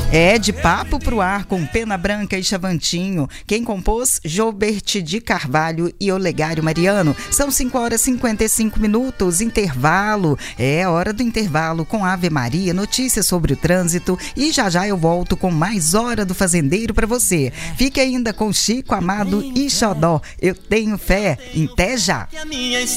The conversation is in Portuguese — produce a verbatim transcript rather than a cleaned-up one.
É de Papo pro Ar com Pena Branca e Chavantinho. Quem compôs? Jobert de Carvalho e Olegário Mariano. São cinco horas e cinquenta e cinco minutos, intervalo. É hora do intervalo com Ave Maria, notícias sobre o trânsito e já já eu volto com mais Hora do Fazendeiro para você. Fique ainda com Chico Amado e Xodó. Eu tenho fé. Até já.